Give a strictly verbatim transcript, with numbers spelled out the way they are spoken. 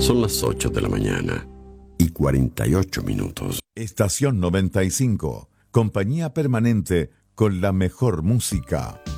Son las ocho de la mañana y cuarenta y ocho minutos. Estación noventa y cinco, compañía permanente con la mejor música.